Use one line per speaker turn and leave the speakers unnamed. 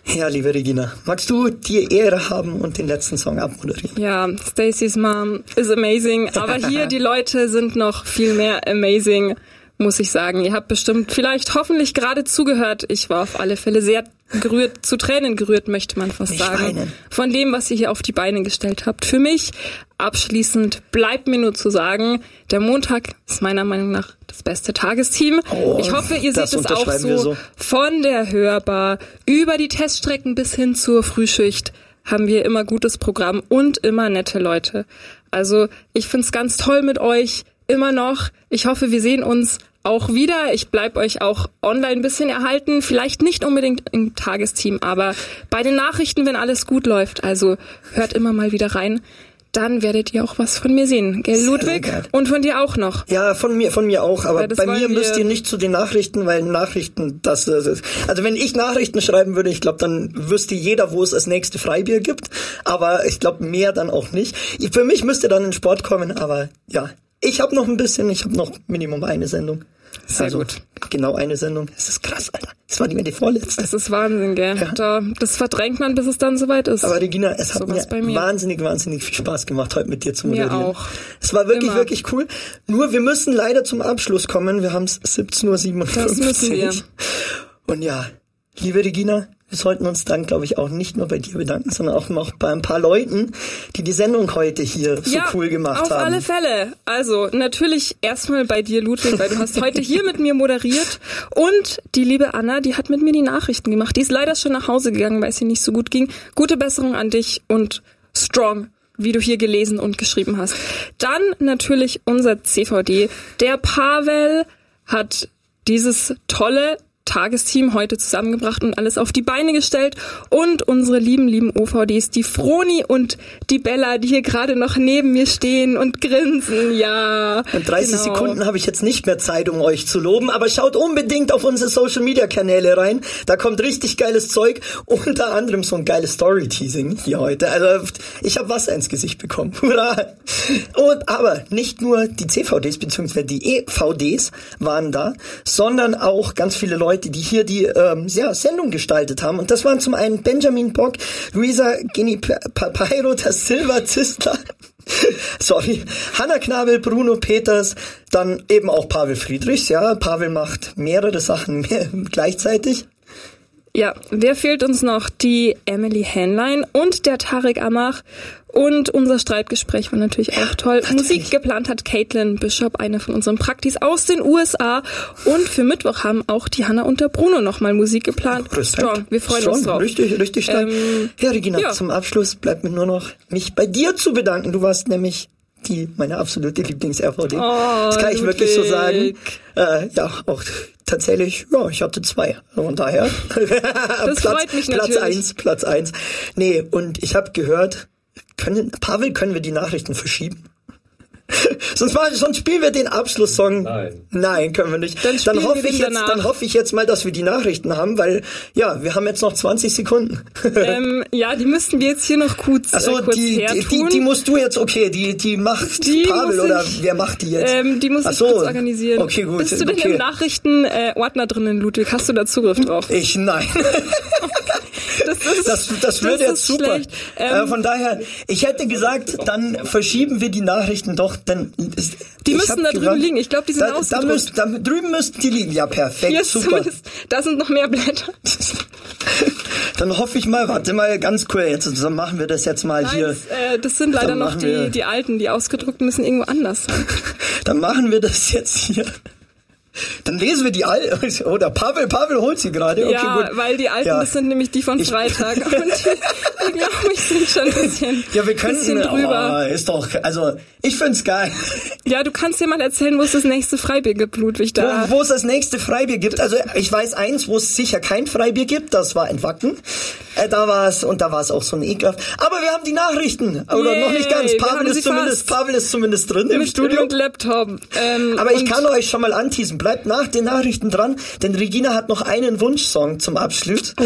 Ja, liebe Regina, magst du die Ehre haben und den letzten Song abmoderieren?
Ja, Stacey's Mom is amazing, aber hier die Leute sind noch viel mehr amazing, muss ich sagen. Ihr habt bestimmt hoffentlich gerade zugehört. Ich war auf alle Fälle sehr gerührt, zu Tränen gerührt, möchte man fast sagen. Weinen. Von dem, was ihr hier auf die Beine gestellt habt. Für mich abschließend bleibt mir nur zu sagen, der Montag ist meiner Meinung nach das beste Tagesteam. Ich hoffe, ihr seht es auch so. Von der Hörbar über die Teststrecken bis hin zur Frühschicht haben wir immer gutes Programm und immer nette Leute. Also ich find's ganz toll mit euch, immer noch. Ich hoffe, wir sehen uns auch wieder. Ich bleib euch auch online ein bisschen erhalten. Vielleicht nicht unbedingt im Tagesteam, aber bei den Nachrichten, wenn alles gut läuft. Also hört immer mal wieder rein. Dann werdet ihr auch was von mir sehen, gell, Ludwig? Und von dir auch noch.
Ja, von mir auch, aber bei mir müsst ihr nicht zu den Nachrichten, weil Nachrichten, also wenn ich Nachrichten schreiben würde, ich glaube, dann wüsste jeder, wo es das nächste Freibier gibt, aber ich glaube, mehr dann auch nicht. Für mich müsst ihr dann in Sport kommen, aber ja, ich habe noch Minimum eine Sendung.
Sehr gut.
Genau eine Sendung. Das ist krass, Alter. Das war nicht mehr die vorletzte.
Das ist Wahnsinn, gell? Ja. Das verdrängt man, bis es dann soweit ist.
Aber Regina, es hat mir wahnsinnig viel Spaß gemacht, heute mit dir zu moderieren.
Mir auch.
Es war wirklich cool. Nur, wir müssen leider zum Abschluss kommen. Wir haben es 17:57 Uhr.
Das müssen wir.
Und ja, liebe Regina, wir sollten uns dann, glaube ich, auch nicht nur bei dir bedanken, sondern auch noch bei ein paar Leuten, die Sendung heute hier so cool gemacht haben.
Auf alle Fälle. Also natürlich erstmal bei dir, Ludwig, weil du hast heute hier mit mir moderiert. Und die liebe Anna, die hat mit mir die Nachrichten gemacht. Die ist leider schon nach Hause gegangen, weil es ihr nicht so gut ging. Gute Besserung an dich und strong, wie du hier gelesen und geschrieben hast. Dann natürlich unser CVD. Der Pavel hat dieses tolle Tagesteam heute zusammengebracht und alles auf die Beine gestellt. Und unsere lieben OVDs, die Froni und die Bella, die hier gerade noch neben mir stehen und grinsen. Ja,
in 30 Sekunden habe ich jetzt nicht mehr Zeit, um euch zu loben, aber schaut unbedingt auf unsere Social-Media-Kanäle rein. Da kommt richtig geiles Zeug, unter anderem so ein geiles Story-Teasing hier heute. Also ich habe Wasser ins Gesicht bekommen. Hurra! Aber nicht nur die CVDs bzw. die EVDs waren da, sondern auch ganz viele Leute, die hier die Sendung gestaltet haben. Und das waren zum einen Benjamin Bock, Luisa Geni Papeiro da Silva Zistler, Hanna Knabel, Bruno Peters, dann eben auch Pavel Friedrichs. Ja, Pavel macht mehrere Sachen gleichzeitig.
Ja, wer fehlt uns noch? Die Emily Henlein und der Tarek Amach. Und unser Streitgespräch war natürlich auch toll. Musik geplant hat Caitlin Bishop, eine von unseren Praktis aus den USA. Und für Mittwoch haben auch die Hanna und der Bruno nochmal Musik geplant. Strong, wir freuen uns drauf.
Richtig stark. Ja, Regina, zum Abschluss bleibt mir nur noch, mich bei dir zu bedanken. Du warst nämlich meine absolute Lieblings-RVD. Das kann ich wirklich so sagen. Auch tatsächlich, ich hatte 2. Von daher.
Das freut mich natürlich.
Platz 1. Nee, und ich habe gehört, Pavel, können wir die Nachrichten verschieben? sonst spielen wir den Abschlusssong. Nein, können wir nicht. Dann hoffe ich jetzt mal, dass wir die Nachrichten haben, weil, wir haben jetzt noch 20 Sekunden.
Die müssten wir jetzt hier noch kurz hertun.
Die musst du jetzt, die macht Pavel, oder wer macht die jetzt?
Die muss ich kurz organisieren.
Okay, gut.
Bist du denn im Nachrichtenordner drinnen, Ludwig? Hast du da Zugriff drauf?
Nein. Das wird jetzt super. Von daher, ich hätte gesagt, dann verschieben wir die Nachrichten doch.
Die müssten da drüben liegen. Ich glaube, die sind ausgedruckt.
Da drüben müssten die liegen. Ja, perfekt,
yes,
super.
Da sind noch mehr Blätter.
Dann hoffe ich mal, warte mal, ganz cool, dann machen wir das jetzt mal hier.
Das sind leider noch die alten, die ausgedruckten müssen irgendwo anders sein.
Dann machen wir das jetzt hier. Dann lesen wir die alten. Oder Pavel holt sie gerade. Okay,
ja,
gut.
Weil die alten, das sind nämlich die von Freitag. Und die glaube ich, sind schon ein bisschen,
wir könnten drüber. Ist doch, also, ich find's geil.
Ja, du kannst dir mal erzählen, wo es das nächste Freibier gibt, Ludwig.
Wo es das nächste Freibier gibt. Also, ich weiß eins, wo es sicher kein Freibier gibt. Das war in Wacken. Da war es auch so ein ekelhaft. Aber wir haben die Nachrichten. Oder noch nicht ganz. Pavel ist zumindest drin im Studio.
Mit Laptop.
Aber ich kann euch schon mal anteasen. Bleibt nach den Nachrichten dran, denn Regina hat noch einen Wunschsong zum Abschluss.